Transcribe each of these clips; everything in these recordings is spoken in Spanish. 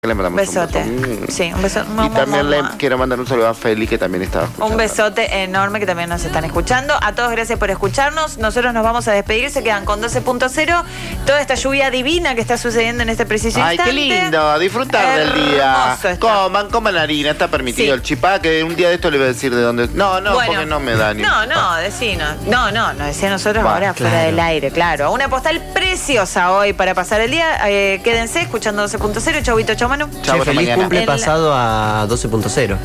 Le mandamos besote. un beso. Sí, un beso. Y también le quiero mandar un saludo a Feli, que también estaba escuchando. Un besote enorme, que también nos están escuchando. A todos, gracias por escucharnos. Nosotros nos vamos a despedir. Se quedan con 12.0. Toda esta lluvia divina que está sucediendo en este preciso instante. Ay, qué lindo. Disfrutar del día. Coman harina. Está permitido. Sí. El chipá, que un día de esto le voy a decir de dónde. No, bueno, porque no me da ni. No, decinos. No, nos decía nosotros ahora fuera del aire, claro. Una postal preciosa hoy para pasar el día. Quédense escuchando 12.0. Chauito, chau, Manu. Chau, feliz cumple pasado a 12.0. Es verdad,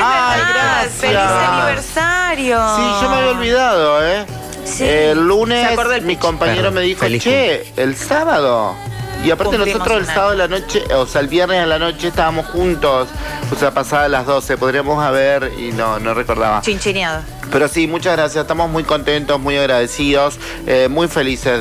feliz aniversario. Sí, yo me había olvidado, Sí. El lunes mi Pichi. compañero me dijo, che, el sábado. Y aparte Cumplimos nosotros el un año. sábado de la noche, o sea, el viernes a la noche estábamos juntos. O sea, pasadas las 12, podríamos haber, y no recordaba. Chinchineado. Pero sí, muchas gracias, estamos muy contentos, muy agradecidos, muy felices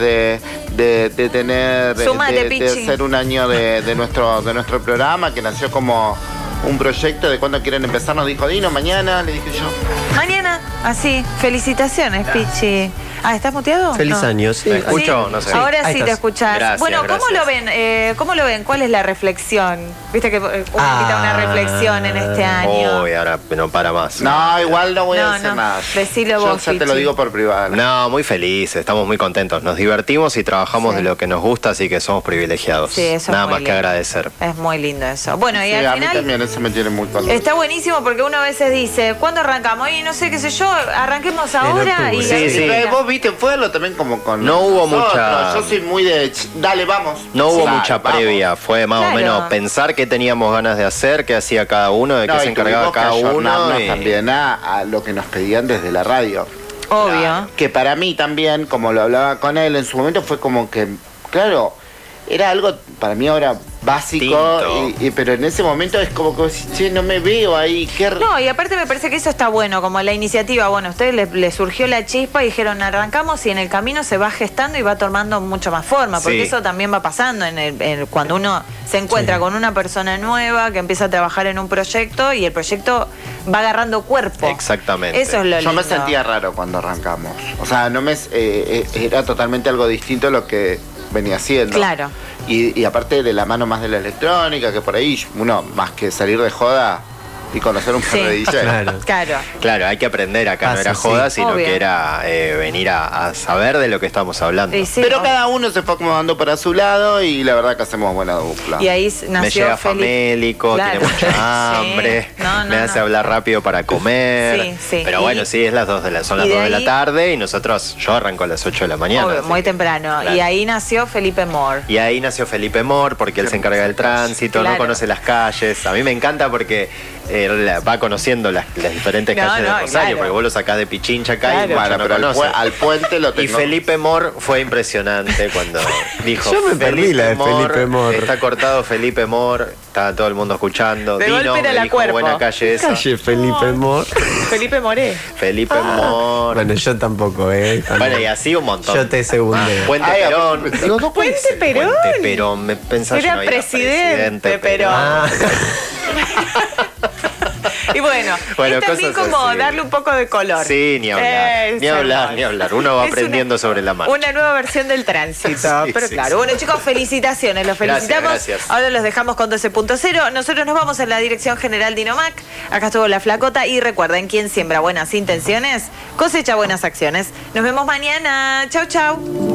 de tener, Sumate, de Pichi. ser un año de nuestro programa, que nació como un proyecto de cuándo quieren empezar, nos dijo Dino, mañana, le dije yo. Mañana, así. Felicitaciones, Pichi. ¿Estás muteado? Feliz No. año, sí. ¿Me escucho? No sé. Ahora Ahí sí estás. te escuchás. Gracias, bueno, ¿cómo gracias. lo ven? ¿Cuál es la reflexión? Viste que uno invita a una reflexión en este año. Uy, ahora no para más. No, igual no voy a decir nada. Decilo Yo vos, ya te lo Pichi. digo por privado. No, muy felices, estamos muy contentos. Nos divertimos y trabajamos Sí. de lo que nos gusta, así que somos privilegiados. Sí, eso Nada es muy más que lindo. agradecer. Es muy lindo eso. Bueno, y Sí, al a mí final también eso me tiene muy contento. está buenísimo porque uno a veces dice, ¿cuándo arrancamos? Y no sé, qué sé yo, arranquemos ahora. octubre. Y Sí, así sí. era. Vos viste, fue lo también como con No hubo nosotros. mucha- Yo soy muy de, dale, vamos. No hubo Sí, mucha vamos. previa, fue más Claro. o menos pensar qué teníamos ganas de hacer, qué hacía cada uno, de qué No, se y encargaba tuvimos que cada uno. ayornarnos y- también a lo que nos pedían desde la radio. Obvio. Que para mí también, como lo hablaba con él, en su momento fue como que, claro, era algo para mí ahora básico, Distinto. pero en ese momento es como que, che, no me veo ahí. No, y aparte me parece que eso está bueno, como la iniciativa, bueno, a ustedes les surgió la chispa y dijeron arrancamos y en el camino se va gestando y va tomando mucho más forma, porque Sí. eso también va pasando cuando uno se encuentra con una persona nueva que empieza a trabajar en un proyecto y el proyecto va agarrando cuerpo. Exactamente. Eso es lo lindo. Yo me sentía raro cuando arrancamos. O sea, no me era totalmente algo distinto a lo que venía haciendo. Claro. Y aparte de la mano más de la electrónica, que por ahí uno, más que salir de joda y conocer un par de DJs. Claro. Claro. Claro, hay que aprender acá, no Paso, era joda, sí. sino Obvio. que era venir a saber de lo que estamos hablando. Y sí, Pero obvio. cada uno se fue acomodando para su lado y la verdad que hacemos buena dupla. Y ahí nació Me llega Felipe. famélico, Claro. tiene mucha Sí. hambre, No, me hace hablar rápido para comer. Sí, sí. Pero Y- bueno, sí, es las 2 son las y de 2 de la ahí- tarde y yo arranco a las 8 de la mañana. Obvio, así muy que- temprano. Claro. Y ahí nació Felipe Moore. Y ahí nació Felipe Mor, porque él se encarga del tránsito, Claro. no conoce las calles. A mí me encanta porque va conociendo las diferentes No, calles no, de Rosario, claro. porque vos lo sacás de Pichincha acá Claro. y mucho Bueno, no pero conoce. al puente lo Y tengo. Felipe Mor fue impresionante cuando dijo Yo me perdí la de Felipe Mor. Está cortado Felipe Mor, estaba todo el mundo escuchando. De Dino golpe era me la dijo, cuerpo. buena calle esa. Calle Felipe Mor. Felipe Moré. Felipe Mor. Bueno, yo tampoco, Bueno, y así un montón. Yo te segundé. Puente Ay, Perón. los dos Puente Perón. Puente Perón, me pensaba yo Era no era presidente Perón. Ah, Y bueno, Bueno, es también cosas como así. darle un poco de color. Sí, ni hablar. Ni hablar, ni hablar. Uno va Es aprendiendo sobre la marcha. Una nueva versión del tránsito. Sí, pero sí, claro, sí. bueno chicos, felicitaciones, los Gracias, felicitamos. gracias. Ahora los dejamos con 12.0. Nosotros nos vamos en la dirección general Dinomac. Acá estuvo la flacota y recuerden, quien siembra buenas intenciones, cosecha buenas acciones. Nos vemos mañana. Chau, chau.